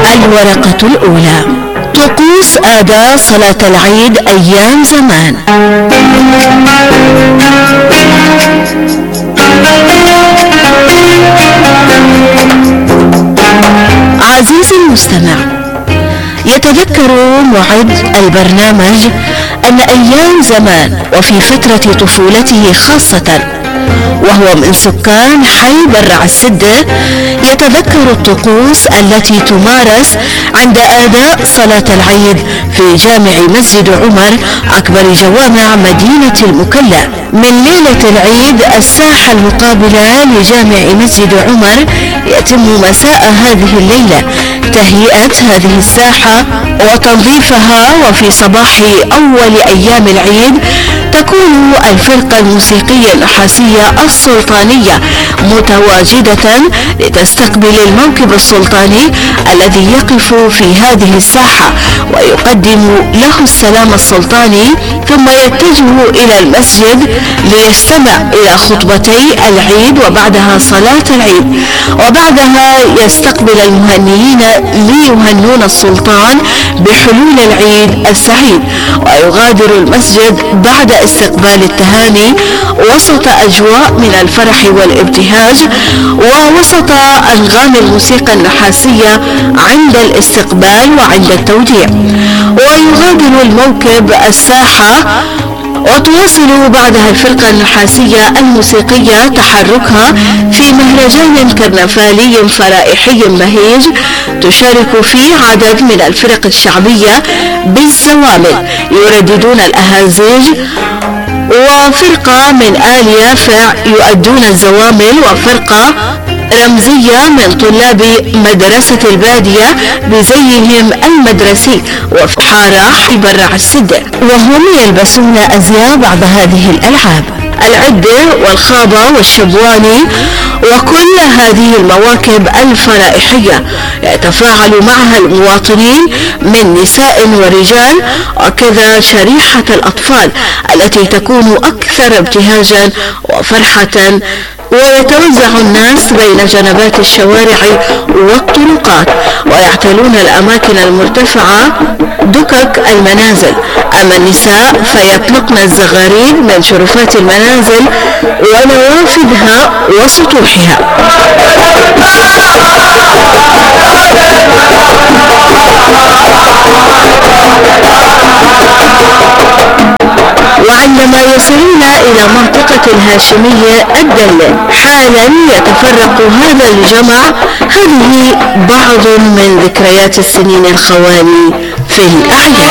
الورقة الأولى: طقوس أداء صلاة العيد أيام زمان. عزيزي المستمع، يتذكر معد البرنامج أن أيام زمان وفي فترة طفولته خاصة وهو من سكان حي برع السدة يتذكر الطقوس التي تمارس عند أداء صلاة العيد في جامع مسجد عمر أكبر جوامع مدينة المكلا. من ليلة العيد الساحة المقابلة لجامع مسجد عمر يتم مساء هذه الليلة تهيئة هذه الساحة وتنظيفها، وفي صباح أول أيام العيد تكون الفرقة الموسيقية النحاسية السلطانية متواجدة لتستقبل الموكب السلطاني الذي يقف في هذه الساحة ويقدم له السلام السلطاني، ثم يتجه إلى المسجد ليستمع إلى خطبتي العيد وبعدها صلاة العيد، وبعدها يستقبل المهنيين ليهنون السلطان بحلول العيد السعيد، ويغادر المسجد بعد استقبال التهاني وسط أجواء من الفرح والابتهاج ووسط أنغام الموسيقى النحاسية عند الاستقبال وعند التوديع. ويغادر الموكب الساحة وتواصل بعدها الفرقة النحاسية الموسيقية تحركها في مهرجان كرنفالي فرائحي بهيج تشارك فيه عدد من الفرق الشعبية بالزوامل يرددون الأهازيج، وفرقة من آل يافع يؤدون الزوامل، وفرقة رمزية من طلاب مدرسة البادية بزيهم المدرسي وفي حارة برع السدة، وهم يلبسون أزياء بعض هذه الألعاب العدة والخابة والشبواني. وكل هذه المواكب الفرائحية يتفاعل معها المواطنين من نساء ورجال، وكذا شريحة الأطفال التي تكون أكثر ابتهاجا وفرحة. ويتوزع الناس بين جنبات الشوارع والطرقات ويعتلون الأماكن المرتفعة دكك المنازل، أما النساء فيطلقن الزغاريد من شرفات المنازل ونوافذها وسطوحها. وعندما يصلون إلى منطقة الهاشمية الدلة حالا يتفرق هذا الجمع. هذه بعض من ذكريات السنين الخوالي في الأعياد.